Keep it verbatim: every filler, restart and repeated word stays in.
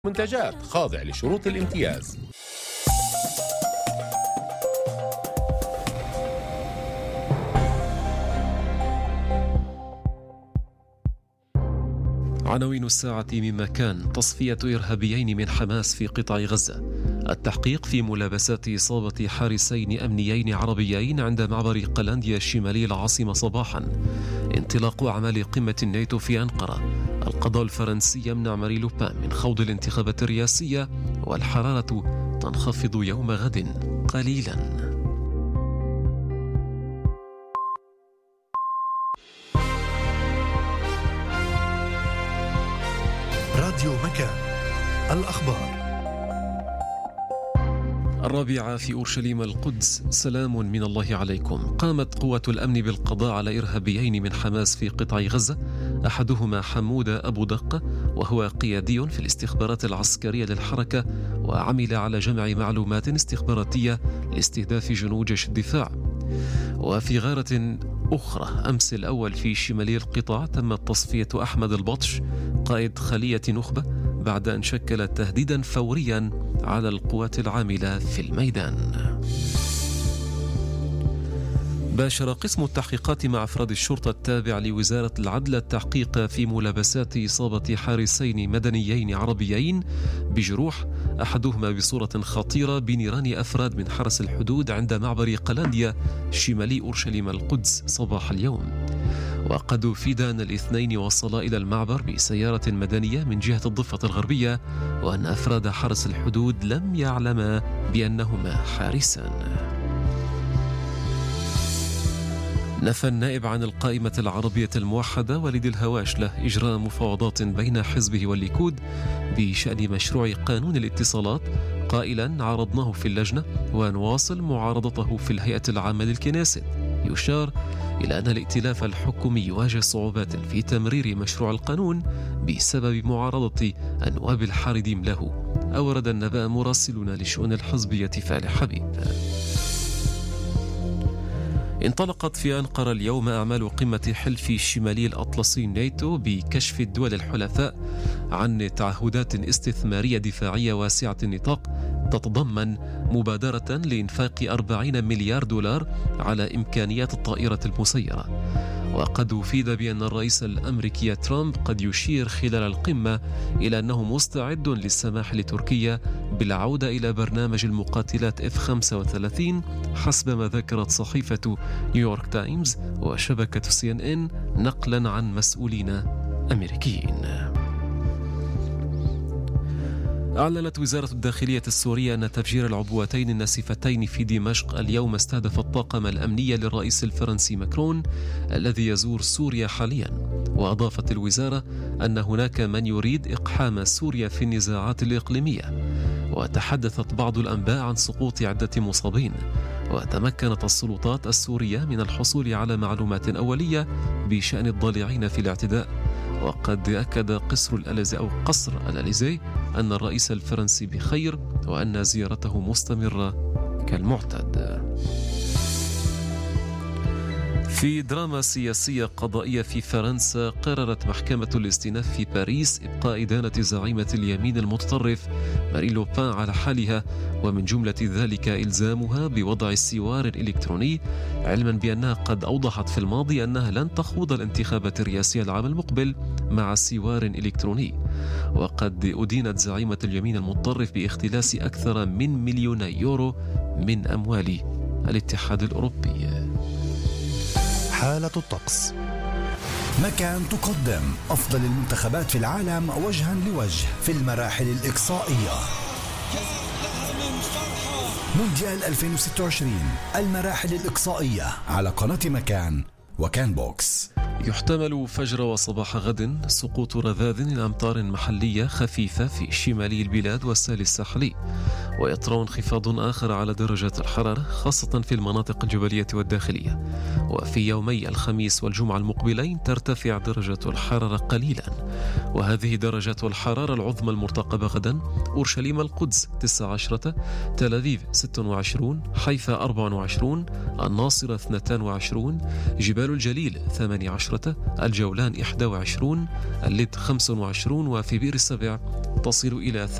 منتجات خاضع لشروط الامتياز. عناوين الساعة مما كان: تصفية إرهابيين من حماس في قطاع غزة، التحقيق في ملابسات إصابة حارسين أمنيين عربيين عند معبر قلنديا الشمالي العاصمة صباحا، انطلاق أعمال قمة الناتو في أنقرة، القضاء الفرنسي يمنع مارين لوبان من خوض الانتخابات الرئاسية، والحرارة تنخفض يوم غد قليلا. راديو مكان، الأخبار. الرابعة في أورشليم القدس، سلام من الله عليكم. قامت قوة الأمن بالقضاء على إرهابيين من حماس في قطاع غزة، أحدهما حمود أبو دقة وهو قيادي في الاستخبارات العسكرية للحركة، وعمل على جمع معلومات استخباراتية لاستهداف جنود جيش الدفاع. وفي غارة أخرى أمس الأول في شمالي القطاع تمت تصفية أحمد البطش قائد خلية نخبة بعد أن شكل تهديدا فوريا على القوات العاملة في الميدان. باشر قسم التحقيقات مع أفراد الشرطة التابع لوزارة العدل التحقيق في ملابسات إصابة حارسين مدنيين عربيين بجروح، أحدهما بصورة خطيرة بنيران أفراد من حرس الحدود عند معبر قلنديا شمالي أورشليم القدس صباح اليوم. وقد أفيد أن الاثنين وصلا إلى المعبر بسيارة مدنية من جهة الضفة الغربية، وأن أفراد حرس الحدود لم يعلما بأنهما حارسان. نفى النائب عن القائمة العربية الموحدة وليد الهواشلة إجراء مفاوضات بين حزبه والليكود بشأن مشروع قانون الاتصالات، قائلا: عرضناه في اللجنة ونواصل معارضته في الهيئة العامة للكنيست. يشار إلى أن الائتلاف الحكومي يواجه صعوبات في تمرير مشروع القانون بسبب معارضة النواب الحاردين له. أورد النبأ مراسلنا لشؤون الحزبية فالح حبيب. انطلقت في أنقرة اليوم أعمال قمة حلف شمالي الأطلسي ناتو بكشف الدول الحلفاء عن تعهدات استثمارية دفاعية واسعة النطاق تتضمن مبادرة لإنفاق أربعين مليار دولار على إمكانيات الطائرة المسيرة. وقد أفيد بأن الرئيس الأمريكي ترامب قد يشير خلال القمة إلى أنه مستعد للسماح لتركيا بالعودة إلى برنامج المقاتلات إف خمسة وثلاثين حسب ما ذكرت صحيفة نيويورك تايمز وشبكة سي إن إن نقلا عن مسؤولين أمريكيين. أعلنت وزارة الداخلية السورية أن تفجير العبوتين الناسفتين في دمشق اليوم استهدف الطاقم الأمني للرئيس الفرنسي ماكرون الذي يزور سوريا حاليا. وأضافت الوزارة أن هناك من يريد إقحام سوريا في النزاعات الإقليمية. وتحدثت بعض الأنباء عن سقوط عدة مصابين. وتمكنت السلطات السورية من الحصول على معلومات أولية بشأن الضالعين في الاعتداء. وقد أكد قصر الأليزي أو قصر الأليزي أن الرئيس الفرنسي بخير وأن زيارته مستمرة كالمعتاد. في دراما سياسية قضائية في فرنسا، قررت محكمة الاستئناف في باريس إبقاء إدانة زعيمة اليمين المتطرف مارين لوبان على حالها، ومن جملة ذلك إلزامها بوضع سوار إلكتروني، علما بأنها قد أوضحت في الماضي أنها لن تخوض الانتخابات الرئاسية العام المقبل مع سوار إلكتروني. وقد أدينت زعيمة اليمين المتطرف باختلاس أكثر من مليون يورو من أموال الاتحاد الأوروبي. حالة الطقس. مكان تقدم أفضل المنتخبات في العالم وجها لوجه في المراحل الإقصائية. مونديال ألفين وستة وعشرين، المراحل الإقصائية على قناة مكان وكان بوكس. يحتمل فجر وصباح غد سقوط رذاذ الأمطار محلية خفيفة في شمالي البلاد والساحل الساحلي، ويطرأ انخفاض آخر على درجات الحرارة خاصة في المناطق الجبلية والداخلية. وفي يومي الخميس والجمعة المقبلين ترتفع درجات الحرارة قليلا، وهذه درجات الحرارة العظمى المرتقبة غدا: أورشليم القدس تسعة عشر، تل أبيب ستة وعشرين، حيفا أربعة وعشرين، الناصرة اثنين وعشرين، جبال الجليل ثمانية عشر، الجولان إحدى وعشرين، اللد خمسة وعشرين، وفي بئر السبع تصل إلى